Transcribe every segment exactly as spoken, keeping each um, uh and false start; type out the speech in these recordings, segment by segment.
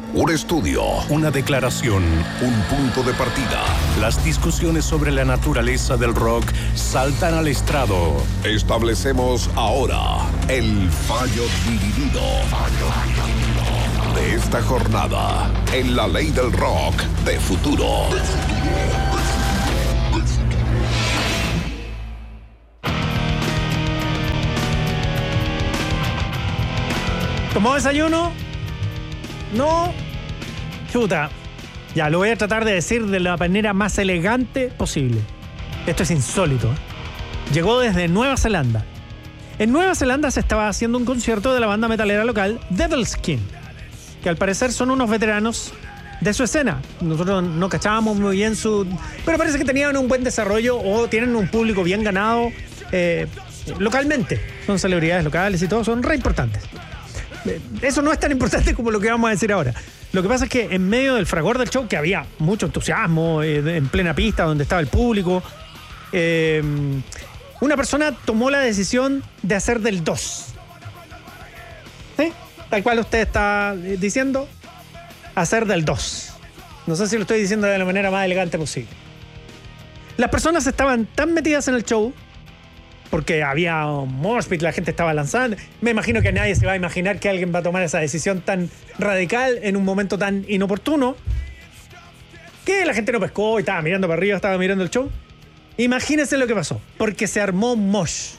Un estudio, una declaración, un punto de partida. Las discusiones sobre la naturaleza del rock saltan al estrado. Establecemos ahora el fallo dividido de esta jornada en la ley del rock de futuro. ¿Tomó desayuno? No. Chuta. Ya, lo voy a tratar de decir de la manera más elegante posible. Esto es insólito. Llegó desde Nueva Zelanda. En Nueva Zelanda se estaba haciendo un concierto de la banda metalera local Devilskin, que al parecer son unos veteranos de su escena. Nosotros no cachábamos muy bien su... Pero parece que tenían un buen desarrollo o tienen un público bien ganado eh, localmente. Son celebridades locales y todo, son re importantes. Eso no es tan importante como lo que vamos a decir ahora. Lo que pasa es que en medio del fragor del show, que había mucho entusiasmo, eh, en plena pista donde estaba el público, eh, una persona tomó la decisión de hacer del dos. ¿Sí? Tal cual usted está diciendo, hacer del dos. No sé si lo estoy diciendo de la manera más elegante posible. Las personas estaban tan metidas en el show, porque había un mosh pit, la gente estaba lanzando. Me imagino que nadie se va a imaginar que alguien va a tomar esa decisión tan radical en un momento tan inoportuno, que la gente no pescó y estaba mirando para arriba, estaba mirando el show. Imagínense lo que pasó, porque se armó mosh.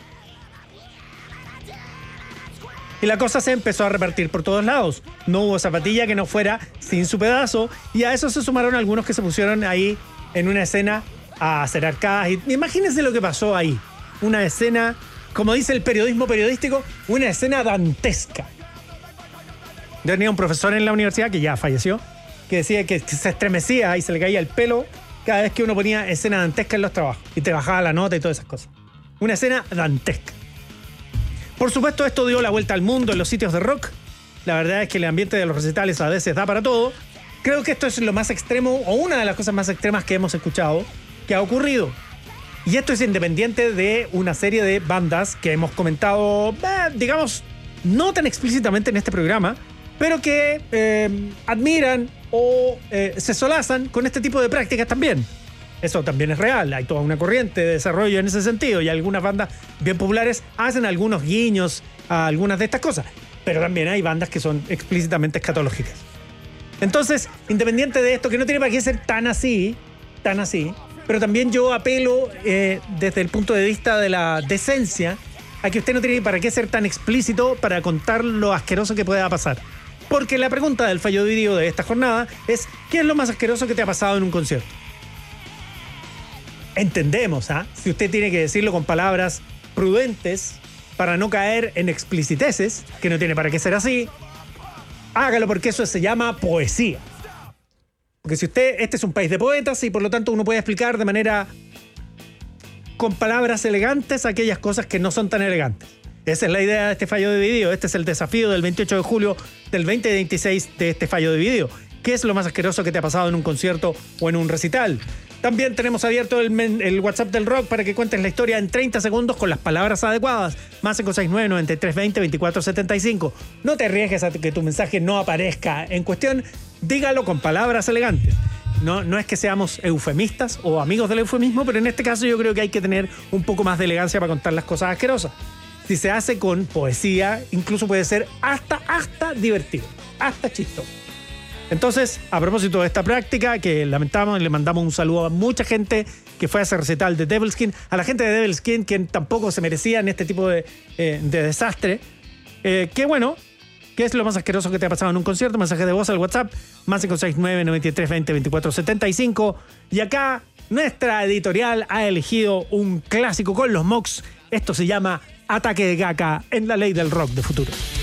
Y la cosa se empezó a repartir por todos lados. No hubo zapatilla que no fuera sin su pedazo, y a eso se sumaron algunos que se pusieron ahí en una escena a hacer arcadas. Y imagínense lo que pasó ahí. Una escena, como dice el periodismo periodístico, una escena dantesca. Yo tenía un profesor en la universidad, que ya falleció, que decía que se estremecía y se le caía el pelo cada vez que uno ponía escena dantesca en los trabajos. Y te bajaba la nota y todas esas cosas. Una escena dantesca. Por supuesto, esto dio la vuelta al mundo en los sitios de rock. La verdad es que el ambiente de los recitales a veces da para todo. Creo que esto es lo más extremo, o una de las cosas más extremas que hemos escuchado, que ha ocurrido. Y esto es independiente de una serie de bandas que hemos comentado, eh, digamos, no tan explícitamente en este programa, pero que eh, admiran o eh, se solazan con este tipo de prácticas también. Eso también es real, hay toda una corriente de desarrollo en ese sentido, y algunas bandas bien populares hacen algunos guiños a algunas de estas cosas, pero también hay bandas que son explícitamente escatológicas. Entonces, independiente de esto, que no tiene para qué ser tan así, tan así, pero también yo apelo eh, desde el punto de vista de la decencia a que usted no tiene para qué ser tan explícito para contar lo asqueroso que pueda pasar. Porque la pregunta del fallo dividido de esta jornada es: ¿qué es lo más asqueroso que te ha pasado en un concierto? Entendemos, ¿ah? ¿eh? Si usted tiene que decirlo con palabras prudentes para no caer en expliciteces, que no tiene para qué ser así, hágalo, porque eso se llama poesía. Porque si usted, este es un país de poetas y por lo tanto uno puede explicar de manera con palabras elegantes aquellas cosas que no son tan elegantes. Esa es la idea de este fallo dividido. Este es el desafío del veintiocho de julio del veinte veintiséis de este fallo dividido. ¿Qué es lo más asqueroso que te ha pasado en un concierto o en un recital? También tenemos abierto el, el WhatsApp del rock para que cuentes la historia en treinta segundos con las palabras adecuadas. Más cinco seis nueve, nueve tres dos cero, veinticuatro setenta y cinco. No te arriesgues a que tu mensaje no aparezca en cuestión. Dígalo con palabras elegantes. No, no es que seamos eufemistas o amigos del eufemismo, pero en este caso yo creo que hay que tener un poco más de elegancia para contar las cosas asquerosas. Si se hace con poesía, incluso puede ser hasta, hasta divertido, hasta chistoso. Entonces, a propósito de esta práctica, que lamentamos, le mandamos un saludo a mucha gente que fue a ese recital de Devilskin, a la gente de Devilskin, que tampoco se merecían este tipo de, eh, de desastre. Eh, que bueno, ¿qué es lo más asqueroso que te ha pasado en un concierto? Mensaje de voz al WhatsApp, más cinco seis nueve, nueve tres dos cero, veinticuatro setenta y cinco. Y acá, nuestra editorial ha elegido un clásico con los Mox. Esto se llama Ataque de Gaca en la ley del rock de futuro.